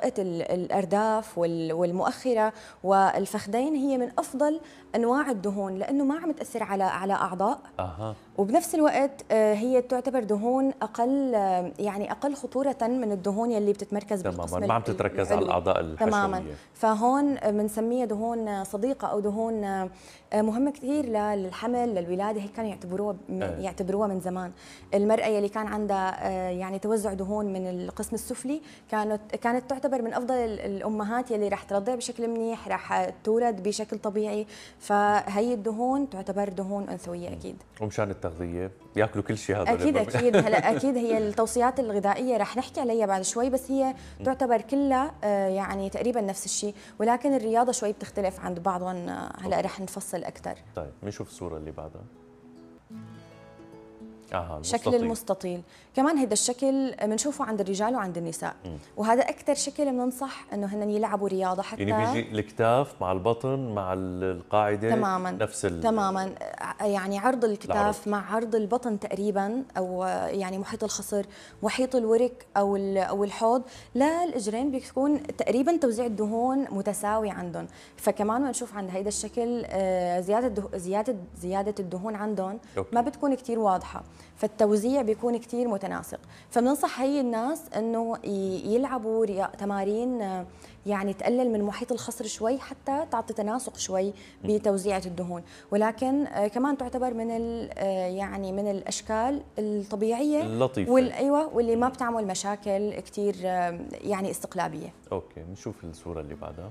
منطقة الأرداف والمؤخرة والفخذين هي من أفضل أنواع الدهون، لأنه ما عم تأثر على أعضاء. وبنفس الوقت هي تعتبر دهون أقل، يعني أقل خطورة من الدهون يلي بتتمركز بالقسم تماما، ما عم تتركز على الأعضاء الحشوية. تماما، فهون بنسميها دهون صديقة أو دهون مهمة كثير للحمل للولادة. هيك كانوا يعتبروها من زمان. المرأة يلي كان عندها يعني توزع دهون من القسم السفلي كانت تعتبر من أفضل الأمهات يلي رح ترضع بشكل منيح، رح تولد بشكل طبيعي. فهي الدهون تعتبر دهون أنثوية أكيد. ومشان التغذية ياكلوا كل شيء هذا. أكيد هلا أكيد هي التوصيات الغذائية رح نحكي عليها بعد شوي، بس هي تعتبر كلها يعني تقريبا نفس الشيء، ولكن الرياضة شوي بتختلف عند بعضهم. هلا رح نفصل أكثر. طيب نشوف الصورة اللي بعدها. شكل المستطيل كمان هذا الشكل بنشوفه عند الرجال وعند النساء. وهذا اكثر شكل بننصح انه هن يلعبوا رياضه، حتى يعني بيجي الكتاف مع البطن مع القاعده تماما نفس تماما، يعني عرض الكتاف مع عرض البطن تقريبا، او يعني محيط الخصر محيط الورك او الحوض للاجرين بيكون تقريبا توزيع الدهون متساوي عندهم. فكمان بنشوف عند هذا الشكل زياده الدهون عندهم ما بتكون كثير واضحه، فالتوزيع بيكون كثير متناسق. فبننصح هي الناس انه يلعبوا تمارين يعني تقلل من محيط الخصر شوي حتى تعطي تناسق شوي بتوزيعة الدهون، ولكن كمان تعتبر من يعني من الاشكال الطبيعيه اللطيفه ايوه، واللي ما بتعمل مشاكل كثير يعني استقلابيه. اوكي نشوف الصوره اللي بعدها.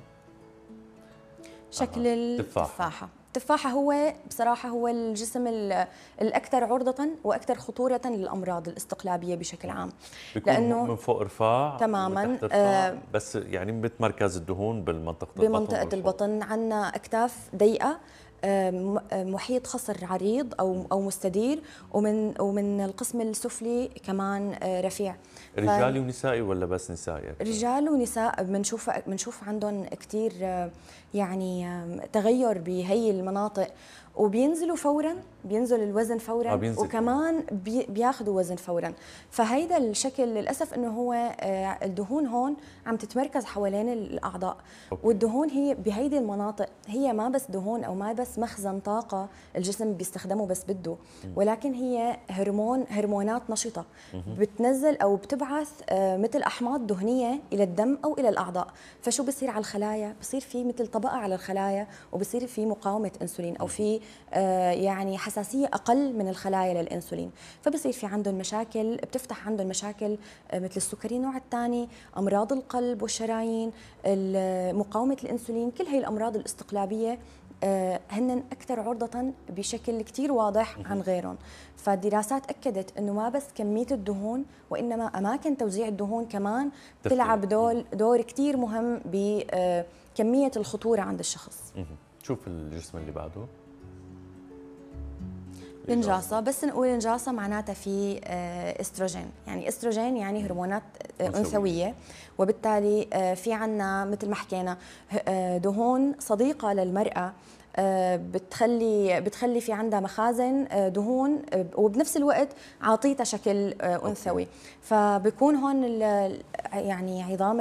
شكل التفاحه. التفاحة هو بصراحة هو الجسم الأكثر عرضة وأكثر خطورة للأمراض الاستقلابية بشكل عام، لأنه من فوق رفاع تماما بس يعني بتمركز الدهون بمنطقة البطن. عندنا أكتاف ضيقة، محيط خصر عريض او مستدير، ومن القسم السفلي كمان رفيع. رجالي ونسائي ولا بس نسائي؟ رجال ونساء بنشوف عندهم كثير يعني تغير بهي المناطق، وبينزلوا فورا، بينزل الوزن فورا، وكمان بياخذوا وزن فورا. فهيدا الشكل للاسف انه هو الدهون هون عم تتمركز حوالين الاعضاء. والدهون هي بهيدي المناطق هي ما بس دهون او ما بس مخزن طاقه الجسم بيستخدمه بس بده، ولكن هي هرمونات نشطه بتنزل او بتبعث مثل احماض دهنيه الى الدم او الى الاعضاء. فشو بصير على الخلايا؟ بصير في مثل طبقه على الخلايا، وبصير في مقاومه انسولين او في يعني حساسيه اقل من الخلايا للانسولين. فبصير في عندهم مشاكل، بتفتح عندهم مشاكل مثل السكري النوع الثاني، امراض القلب والشرايين، مقاومه الانسولين. كل هي الامراض الاستقلابيه هن اكثر عرضه بشكل كثير واضح عن غيرهم. فالدراسات اكدت انه ما بس كميه الدهون وانما اماكن توزيع الدهون كمان تلعب دور كثير مهم بكميه الخطوره عند الشخص. شوف الجسم اللي بعده. النجاصة، بس نقول النجاصة معناتها في استروجين، يعني استروجين يعني هرمونات أنثوية، وبالتالي في عنا مثل ما حكينا دهون صديقة للمرأة، بتخلي في عندها مخازن دهون، وبنفس الوقت عاطيتها شكل أنثوي. فبكون هون يعني عظام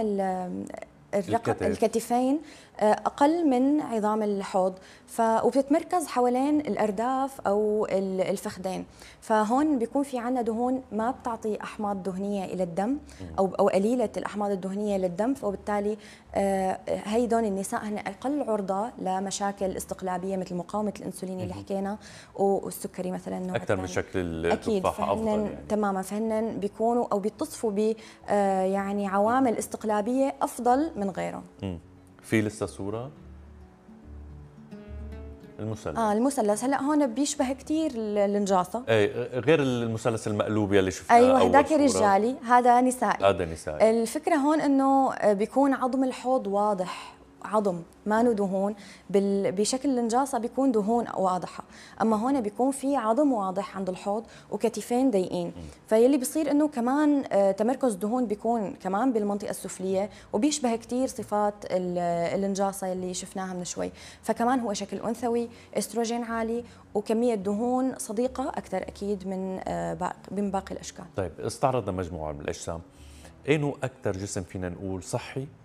الكتفين أقل من عظام الحوض، وبتتمركز حوالين الأرداف أو الفخذين. فهون بيكون في عنا دهون ما بتعطي أحماض دهنية إلى الدم أو قليلة الأحماض الدهنية للدم، فبالتالي هيدون النساء هن أقل عرضة لمشاكل استقلابية مثل مقاومة الأنسولين اللي حكينا، والسكري مثلا النوع أكثر من شكل التفاحة أفضل يعني. تماما، فهن بيكونوا أو بيتصفوا ب يعني عوامل استقلابية أفضل من غيرهم. في لسه صورة المثلث. المثلث هلا هون بيشبه كثير النجاصة. غير المثلث المقلوب يلي شفناه. ايوه هذاك رجالي، هذا نسائي. هذا نسائي. الفكرة هون انه بيكون عظم الحوض واضح، عظم ما دهون. بشكل النجاصة بيكون دهون واضحة، أما هون بيكون في عظم واضح عند الحوض وكتفين ضيقين. فيلي بيصير إنه كمان تمركز دهون بيكون كمان بالمنطقة السفلية، وبيشبه كتير صفات النجاصة اللي شفناها من شوي. فكمان هو شكل أنثوي، استروجين عالي، وكمية دهون صديقة أكثر أكيد من باقي الأشكال. طيب استعرضنا مجموعة من الأجسام، أنه أكثر جسم فينا نقول صحي